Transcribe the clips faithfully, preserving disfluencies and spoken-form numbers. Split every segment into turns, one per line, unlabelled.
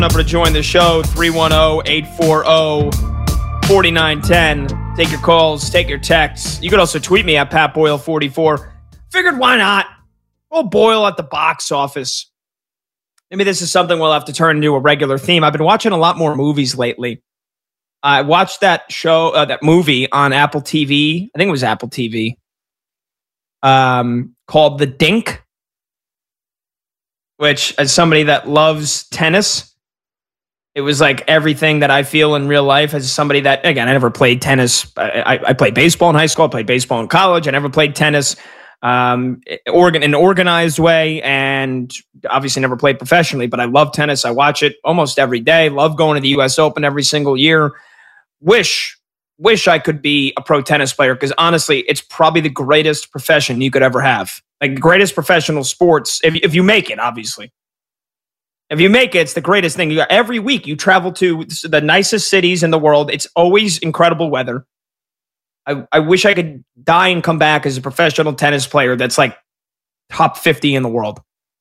Number to join the show, three one zero, eight four zero, four nine one zero. Take your calls, take your texts. You could also tweet me at Pat Boyle forty-four. Figured why not? We'll Boyle at the box office. Maybe this is something we'll have to turn into a regular theme. I've been watching a lot more movies lately. I watched that show, uh, that movie on Apple T V. I think it was Apple T V. Um, called The Dink, which, as somebody that loves tennis, it was like everything that I feel in real life as somebody that, again, I never played tennis. I, I played baseball in high school. I played baseball in college. I never played tennis um, organ, in an organized way, and obviously never played professionally, but I love tennis. I watch it almost every day. Love going to the U S Open every single year. Wish, wish I could be a pro tennis player, because honestly, it's probably the greatest profession you could ever have. Like, greatest professional sports, if, if you make it, obviously. If you make it, it's the greatest thing. You got, every week you travel to the nicest cities in the world. It's always incredible weather. I, I wish I could die and come back as a professional tennis player that's like top fifty in the world.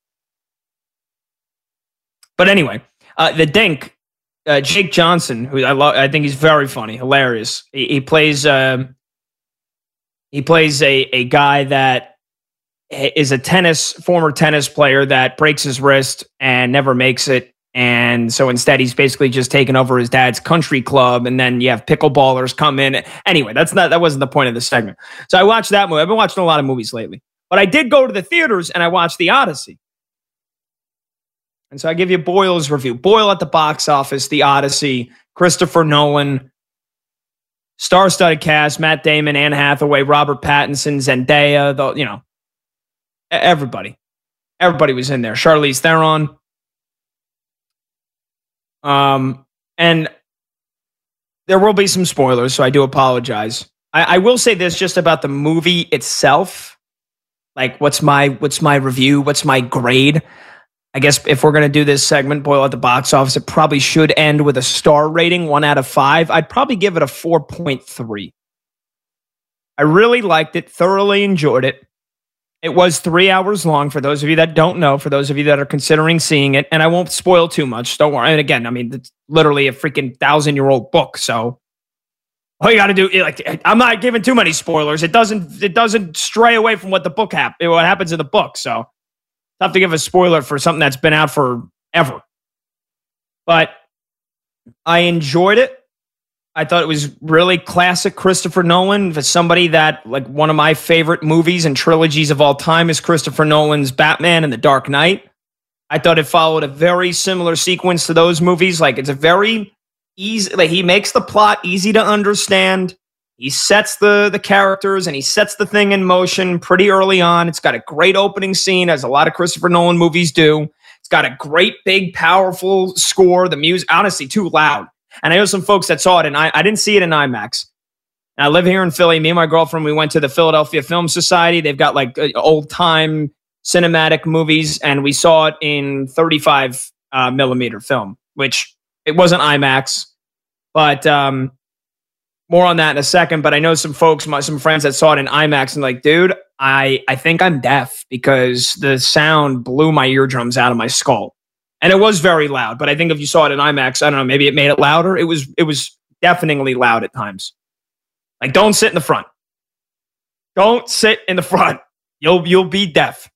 But anyway, uh, the Dink, uh, Jake Johnson, who I love, I think he's very funny, hilarious. He, he plays, uh, he plays a a guy that is a tennis, former tennis player that breaks his wrist and never makes it. And so instead, he's basically just taken over his dad's country club. And then you have pickleballers come in. Anyway, that's not, that wasn't the point of the segment. So I watched that movie. I've been watching a lot of movies lately, but I did go to the theaters and I watched The Odyssey. And so I give you Boyle's review. Boyle at the box office, The Odyssey, Christopher Nolan, star-studded cast, Matt Damon, Anne Hathaway, Robert Pattinson, Zendaya, the, you know, everybody. Everybody was in there. Charlize Theron. Um, and there will be some spoilers, so I do apologize. I, I will say this just about the movie itself. Like, what's my what's my review? What's my grade? I guess if we're going to do this segment, Boyle at the box office, it probably should end with a star rating, one out of five. I'd probably give it a four point three. I really liked it, thoroughly enjoyed it. It was three hours long, for those of you that don't know, for those of you that are considering seeing it, and I won't spoil too much, don't worry. And again, I mean, it's literally a freaking thousand-year-old book, so all you got to do, like, I'm not giving too many spoilers. It doesn't, it doesn't stray away from what the book hap- what happens in the book, so tough to give a spoiler for something that's been out forever. But I enjoyed it. I thought it was really classic Christopher Nolan. For somebody that, like, one of my favorite movies and trilogies of all time is Christopher Nolan's Batman and The Dark Knight. I thought it followed a very similar sequence to those movies. Like, it's a very easy, like, he makes the plot easy to understand. He sets the, the characters and he sets the thing in motion pretty early on. It's got a great opening scene, as a lot of Christopher Nolan movies do. It's got a great, big, powerful score. The music, honestly, too loud. And I know some folks that saw it, and I, I didn't see it in IMAX. And I live here in Philly. Me and my girlfriend, we went to the Philadelphia Film Society. They've got like uh, old-time cinematic movies, and we saw it in thirty-five uh, millimeter film, which it wasn't IMAX. But um, more on that in a second. But I know some folks, my, some friends that saw it in IMAX, and like, dude, I, I think I'm deaf, because the sound blew my eardrums out of my skull. And it was very loud, but I think if you saw it in IMAX, I don't know, maybe it made it louder. It was it was deafeningly loud at times. Like, don't sit in the front. Don't sit in the front. You'll you'll be deaf.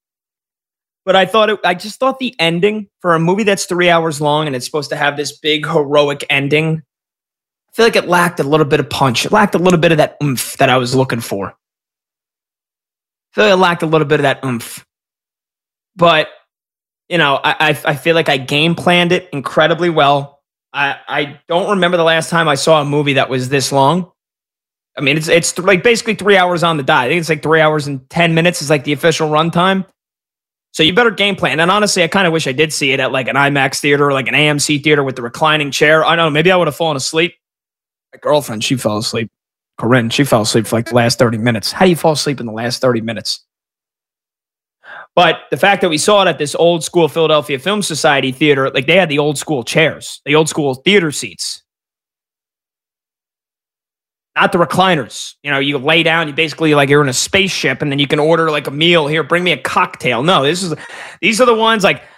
But I thought it, I just thought the ending for a movie that's three hours long and it's supposed to have this big heroic ending, I feel like it lacked a little bit of punch. It lacked a little bit of that oomph that I was looking for. I feel like it lacked a little bit of that oomph. But you know, I, I I feel like I game planned it incredibly well. I I don't remember the last time I saw a movie that was this long. I mean, it's it's th- like basically three hours on the dot. I think it's like three hours and ten minutes is like the official runtime. So you better game plan. And honestly, I kind of wish I did see it at like an IMAX theater or like an A M C theater with the reclining chair. I don't know, maybe I would have fallen asleep. My girlfriend, she fell asleep. Corinne, she fell asleep for like the last thirty minutes. How do you fall asleep in the last thirty minutes? But the fact that we saw it at this old school Philadelphia Film Society theater, like they had the old school chairs, the old school theater seats. Not the recliners. You know, you lay down, you basically like you're in a spaceship, and then you can order like a meal. Here, bring me a cocktail. No, this is these are the ones like